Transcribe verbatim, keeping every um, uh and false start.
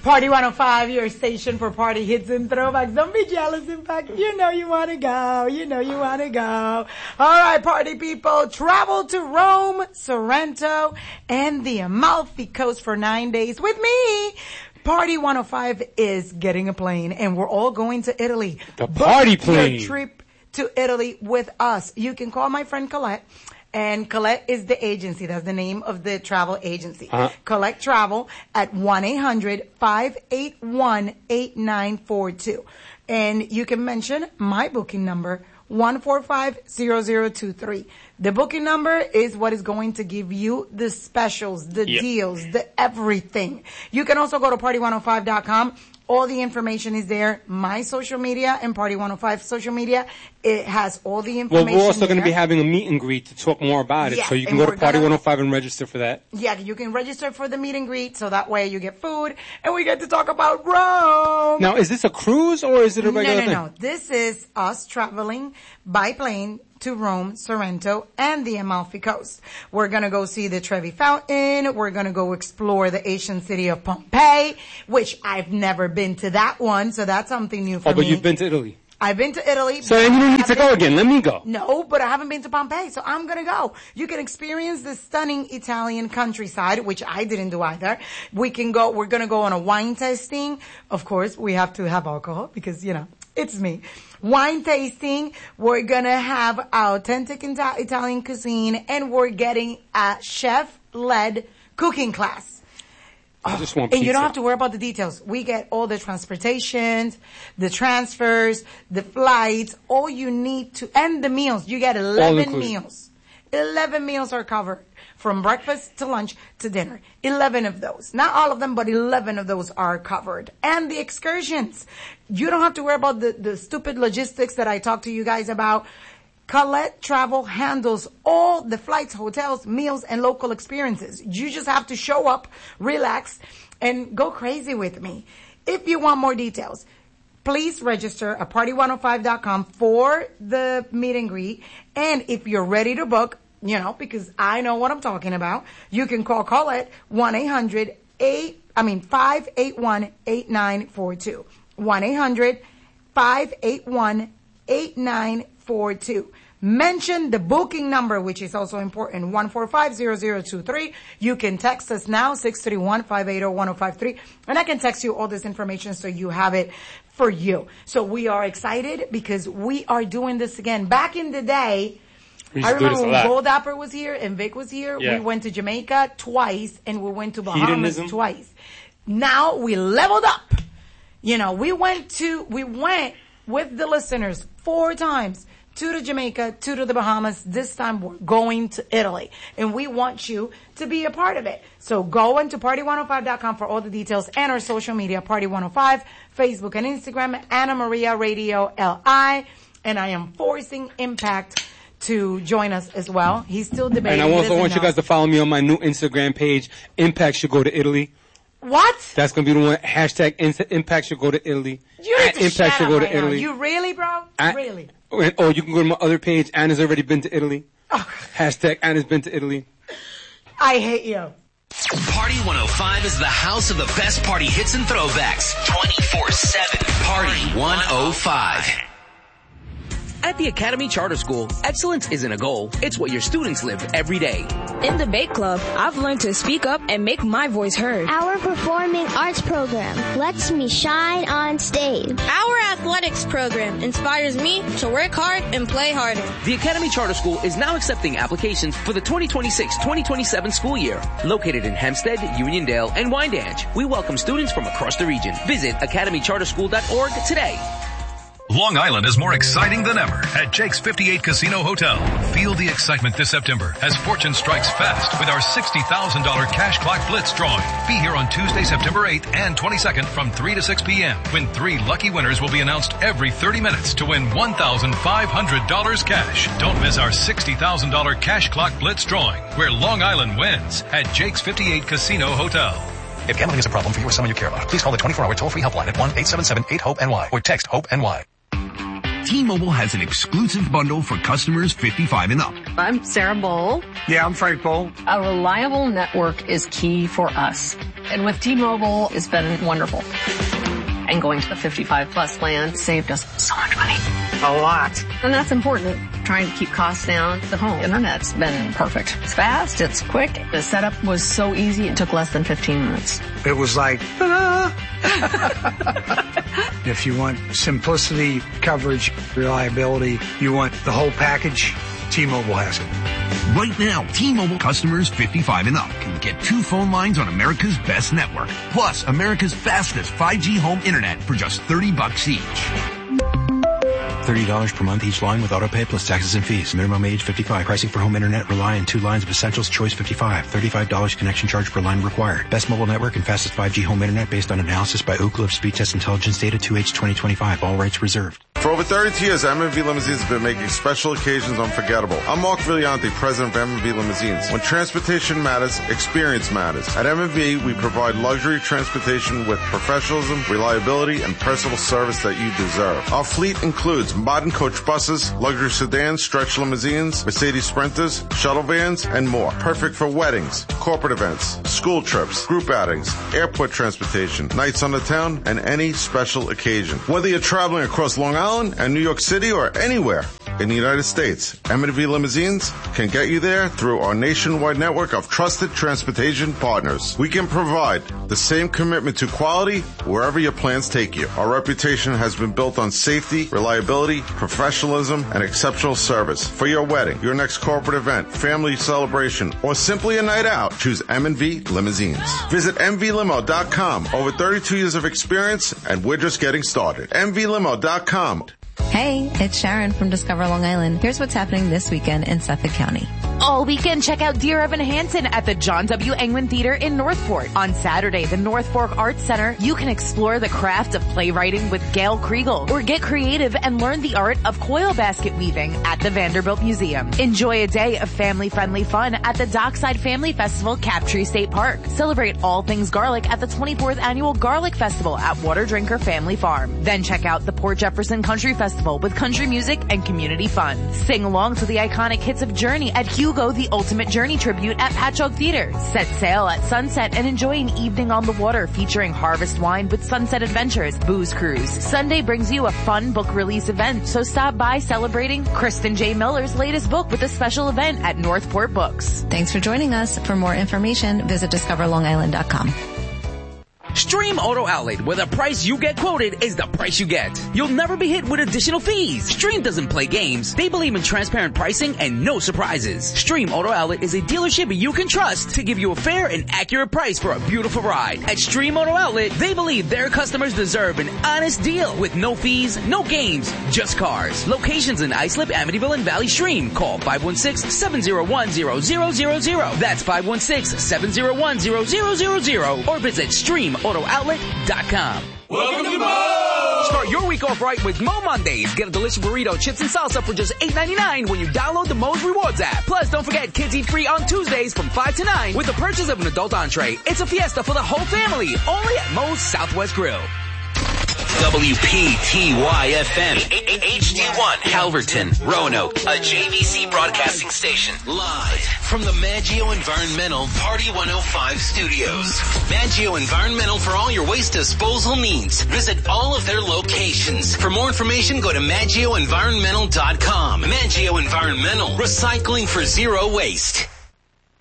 Party one oh five, your station for party hits and throwbacks. Don't be jealous. In fact, you know you want to go. You know you want to go. All right, party people, travel to Rome, Sorrento, and the Amalfi Coast for nine days with me. Party one oh five is getting a plane, and we're all going to Italy. The party Book plane. Your trip to Italy with us. You can call my friend Colette. And Colette is the agency. That's the name of the travel agency. Uh-huh. Colette Travel at one eight hundred five eight one eight nine four two. And you can mention my booking number, one four five zero zero two three. The booking number is what is going to give you the specials, the Yep. deals, the everything. You can also go to party one oh five dot com. All the information is there. My social media and Party one oh five social media, it has all the Well, information. we're also going to there. be having a meet and greet to talk more about it. Yes, So you can and go to we're Party gonna- one oh five and register for that. Yeah, you can register for the meet and greet, so that way you get food, and we get to talk about Rome. Now, is this a cruise or is it a no, regular no, thing? no. This is us traveling by plane to Rome, Sorrento, and the Amalfi Coast. We're going to go see the Trevi Fountain. We're going to go explore the ancient city of Pompeii, which I've never been to that one, so that's something new for Oh, but me. you've been to Italy. I've been to Italy. So but then you I don't need to haven't- go again. Let me go. No, but I haven't been to Pompeii, so I'm gonna go. You can experience the stunning Italian countryside, which I didn't do either. We can go, we're gonna go on a wine tasting. Of course, we have to have alcohol because, you know, it's me. Wine tasting. We're gonna have authentic Ita- Italian cuisine, and we're getting a chef-led cooking class. I just want And pizza. you don't have to worry about the details. We get all the transportation, the transfers, the flights, all you need to, and the meals. You get eleven included. meals. eleven meals are covered from breakfast to lunch to dinner. eleven of those. Not all of them, but eleven of those are covered. And the excursions. You don't have to worry about the, the stupid logistics that I talked to you guys about. Colette Travel handles all the flights, hotels, meals, and local experiences. You just have to show up, relax, and go crazy with me. If you want more details, please register at party one oh five dot com for the meet and greet. And if you're ready to book, you know, because I know what I'm talking about, you can call Colette one eight hundred eight, I mean five eight one eight nine four two. one eight hundred five eight one eight nine four two. Mention the booking number, which is also important, one four five zero zero two three. You can text us now, six three one five eight zero one zero five three, and I can text you all this information so you have it for you. So we are excited because we are doing this again. Back in the day, We used I to do this remember a when lot. Gold Apper was here and Vic was here. Yeah. We went to Jamaica twice and we went to Bahamas Hedonism. twice. Now we leveled up. You know, we went to, we went with the listeners four times. Two to Jamaica, two to the Bahamas. This time we're going to Italy. And we want you to be a part of it. So go into party one oh five dot com for all the details and our social media, Party one oh five, Facebook and Instagram, Anna Maria Radio L I. And I am forcing Impact to join us as well. He's still debating. And I He also doesn't want you know. guys to follow me on my new Instagram page. Impact should go to Italy. What? That's going to be the one. Hashtag in- Impact should go to Italy. You need At to Impact shut should up go to right now. Italy. You really, bro? At- really? Or you can go to my other page. Anna's already been to Italy. Oh, Hashtag Anna's been to Italy. I hate you. Party one oh five is the house of the best party hits and throwbacks. twenty-four seven. Party one oh five. At the Academy Charter School, excellence isn't a goal, it's what your students live every day. In the Bake Club, I've learned to speak up and make my voice heard. Our performing arts program lets me shine on stage. Our athletics program inspires me to work hard and play harder. The Academy Charter School is now accepting applications for the twenty twenty-six twenty twenty-seven school year. Located in Hempstead, Uniondale, and Wyandanch, we welcome students from across the region. Visit academy charter school dot org today. Long Island is more exciting than ever at Jake's fifty-eight Casino Hotel. Feel the excitement this September as fortune strikes fast with our sixty thousand dollars cash clock blitz drawing. Be here on Tuesday, September eighth and twenty-second from three to six p.m. when three lucky winners will be announced every thirty minutes to win one thousand five hundred dollars cash. Don't miss our sixty thousand dollars cash clock blitz drawing where Long Island wins at Jake's fifty-eight Casino Hotel. If gambling is a problem for you or someone you care about, please call the twenty-four hour toll-free helpline at one eight seven seven eight hope N Y or text HOPE-N Y. T-Mobile has an exclusive bundle for customers fifty-five and up. I'm Sarah Bowl. Yeah, I'm Frank Bowl. A reliable network is key for us. And with T-Mobile, it's been wonderful. And going to the fifty-five plus plan saved us so much money. A lot. And that's important. Trying to keep costs down. The home internet's been perfect. It's fast, it's quick. The setup was so easy, it took less than fifteen minutes. It was like, ta-da! If you want simplicity, coverage, reliability, you want the whole package, T-Mobile has it. Right now, T-Mobile customers fifty-five and up can get two phone lines on America's best network, plus America's fastest five G home internet for just thirty bucks each. thirty dollars per month each line with autopay plus taxes and fees. Minimum age fifty-five. Pricing for home internet rely on two lines of Essentials Choice fifty-five. thirty-five dollars connection charge per line required. Best mobile network and fastest five G home internet based on analysis by Ookla of Speed Test Intelligence Data two H twenty twenty-five. All rights reserved. For over thirty-two years, M and V Limousines have been making special occasions unforgettable. I'm Mark Villiante, president of M and V Limousines. When transportation matters, experience matters. At M and V, we provide luxury transportation with professionalism, reliability, and personal service that you deserve. Our fleet includes modern coach buses, luxury sedans, stretch limousines, Mercedes Sprinters, shuttle vans, and more. Perfect for weddings, corporate events, school trips, group outings, airport transportation, nights on the town, and any special occasion. Whether you're traveling across Long Island and New York City or anywhere in the United States, M and V Limousines can get you there through our nationwide network of trusted transportation partners. We can provide the same commitment to quality wherever your plans take you. Our reputation has been built on safety, reliability, professionalism, and exceptional service. For your wedding, your next corporate event, family celebration, or simply a night out, choose M and V Limousines. Visit M V limo dot com. Over thirty-two years of experience, and we're just getting started. M V limo dot com. Hey, it's Sharon from Discover Long Island. Here's what's happening this weekend in Suffolk County. All weekend, check out Dear Evan Hansen at the John W. Engman Theater in Northport. On Saturday, the North Fork Arts Center, you can explore the craft of playwriting with Gail Kriegel, or get creative and learn the art of coil basket weaving at the Vanderbilt Museum. Enjoy a day of family-friendly fun at the Dockside Family Festival, Captree State Park. Celebrate all things garlic at the twenty-fourth Annual Garlic Festival at Water Drinker Family Farm. Then check out the Port Jefferson Country Festival with country music and community fun. Sing along to the iconic hits of Journey at Hugo the Ultimate Journey Tribute at Patchogue Theater. Set sail at sunset and enjoy an evening on the water featuring Harvest Wine with Sunset Adventures Booze Cruise. Sunday brings you a fun book release event, so stop by celebrating Kristen J. Miller's latest book with a special event at Northport Books. Thanks for joining us. For more information, visit discover long island dot com. Stream Auto Outlet, where the price you get quoted is the price you get. You'll never be hit with additional fees. Stream doesn't play games. They believe in transparent pricing and no surprises. Stream Auto Outlet is a dealership you can trust to give you a fair and accurate price for a beautiful ride. At Stream Auto Outlet, they believe their customers deserve an honest deal with no fees, no games, just cars. Locations in Islip, Amityville, and Valley Stream. Call five one six, seven zero one, zero zero zero zero. That's five one six, seven zero one, zero zero zero zero. Or visit stream auto outlet dot com. Welcome to Mo! Start your week off right with Mo Mondays. Get a delicious burrito, chips, and salsa for just eight ninety-nine when you download the Mo's Rewards app. Plus, don't forget, kids eat free on Tuesdays from five to nine with the purchase of an adult entree. It's a fiesta for the whole family, only at Mo's Southwest Grill. W P T Y F M, H D one, Calverton, Roanoke, a J V C broadcasting station, live from the Maggio Environmental Party one oh five studios. Maggio Environmental for all your waste disposal needs. Visit all of their locations. For more information, go to maggio environmental dot com. Maggio Environmental, recycling for zero waste.